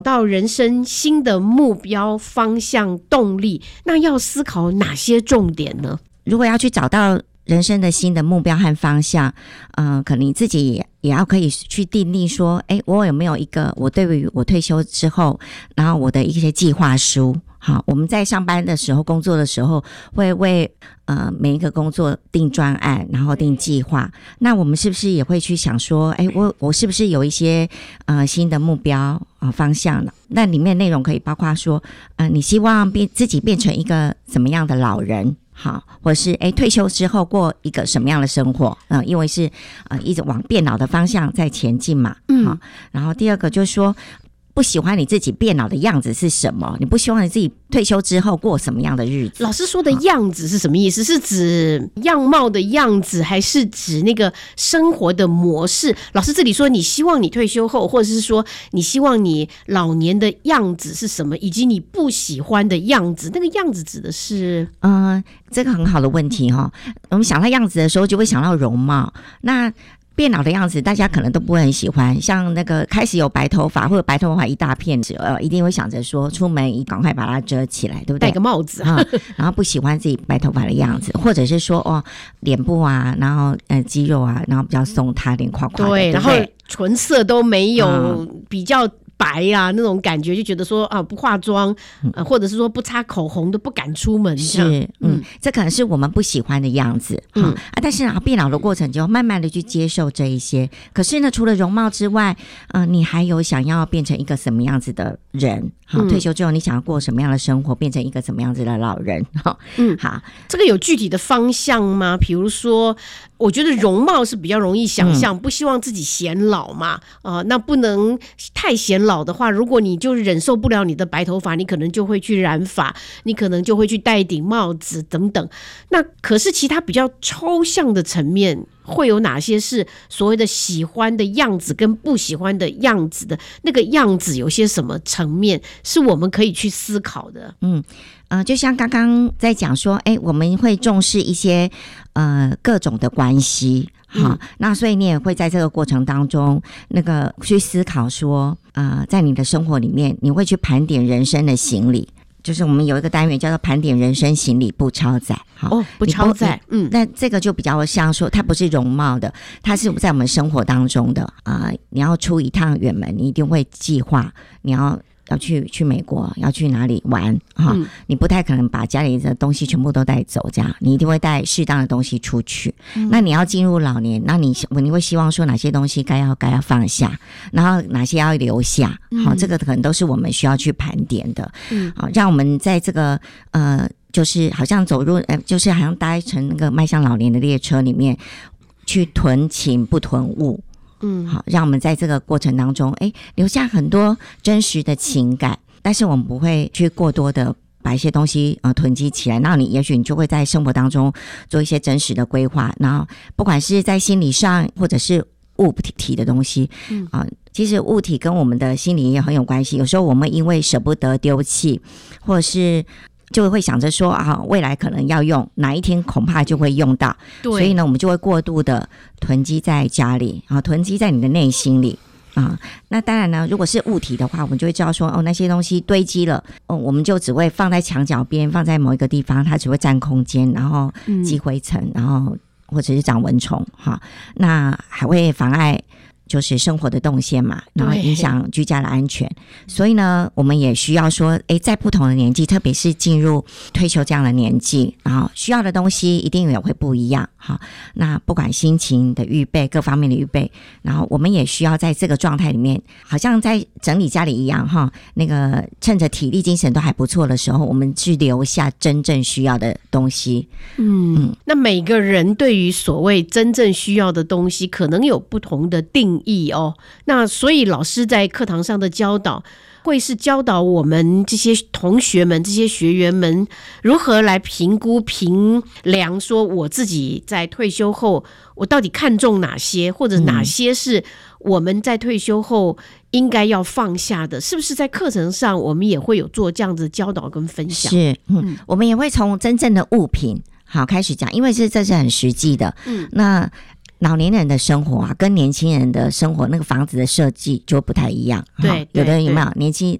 到人生新的目标方向动力，那要思考哪些重点呢？ 如果要去找到人生的新的目标和方向，可能你自己也要可以去订立说，我有没有一个我对于我退休之后，然后我的一些计划书。好，我们在上班的时候、工作的时候，会为每一个工作定专案，然后定计划。那我们是不是也会去想说，我是不是有一些新的目标方向呢？那里面内容可以包括说，你希望自己变成一个怎么样的老人？好，或是退休之后过一个什么样的生活？因为是一直往变老的方向在前进嘛。好，然后第二个就是说，不喜欢你自己变老的样子是什么？你不希望你自己退休之后过什么样的日子？ 老师说的样子是什么意思？是指样貌的样子，还是指那个生活的模式？老师这里说你希望你退休后，或者是说你希望你老年的样子是什么，以及你不喜欢的样子，那个样子指的是这个很好的问题哈。我们想到样子的时候，就会想到容貌。那变老的样子大家可能都不会很喜欢，像那个开始有白头发或者白头发一大片一定会想着说出门赶快把它遮起来，对不对？ 戴个帽子然后不喜欢自己白头发的样子，或者是说脸部啊，然后肌肉啊，然后比较松塌脸垮垮的，对， 然后唇色都没有比较白啊那种感觉，就觉得说不化妆或者是说不擦口红都不敢出门， 是这可能是我们不喜欢的样子但是变老的过程就慢慢的去接受这一些。可是呢，除了容貌之外你还有想要变成一个什么样子的人？退休之后你想要过什么样的生活，变成一个什么样子的老人？好， 这个有具体的方向吗？比如说我觉得容貌是比较容易想象，不希望自己显老嘛那不能太显老的话，如果你就忍受不了你的白头发，你可能就会去染发，你可能就会去戴一顶帽子等等。那可是其他比较抽象的层面会有哪些是所谓的喜欢的样子跟不喜欢的样子的？那个样子有些什么层面是我们可以去思考的？ 就像刚刚在讲说我们会重视一些各种的关系那所以你也会在这个过程当中那个去思考说在你的生活里面你会去盘点人生的行李，就是我们有一个单元叫做盘点人生行李不超载不超载那这个就比较像说它不是容貌的，它是在我们生活当中的你要出一趟远门，你一定会计划你要去美国，要去哪里玩你不太可能把家里的东西全部都带走，这样你一定会带适当的东西出去那你要进入老年，那你会希望说哪些东西该要放下，然后哪些要留下这个可能都是我们需要去盘点的让我们在这个就是好像走入就是好像搭乘那个迈向老年的列车里面去囤情不囤物好，让我们在这个过程当中留下很多真实的情感，但是我们不会去过多的把一些东西囤积起来，那也许你就会在生活当中做一些真实的规划，然后不管是在心理上或者是物体的东西其实物体跟我们的心理也很有关系，有时候我们因为舍不得丢弃，或者是就会想着说未来可能要用，哪一天恐怕就会用到，所以呢我们就会过度的囤积在家里囤积在你的内心里那当然呢，如果是物体的话，我们就会知道说那些东西堆积了我们就只会放在墙角边，放在某一个地方，它只会占空间，然后积灰尘然后或者是长蚊虫那还会妨碍就是生活的动线嘛，然后影响居家的安全。所以呢我们也需要说在不同的年纪，特别是进入退休这样的年纪，然后需要的东西一定也会不一样那不管心情的预备，各方面的预备，然后我们也需要在这个状态里面，好像在整理家里一样那个趁着体力精神都还不错的时候，我们去留下真正需要的东西那每个人对于所谓真正需要的东西可能有不同的定义那所以老师在课堂上的教导会是教导我们这些同学们这些学员们如何来评估评量说我自己在退休后我到底看重哪些，或者哪些是我们在退休后应该要放下的，是不是在课程上我们也会有做这样子的教导跟分享？ 是我们也会从真正的物品好开始讲，因为这是很实际的那老年人的生活啊，跟年轻人的生活那个房子的设计就不太一样。 对， 有的人有没有对年轻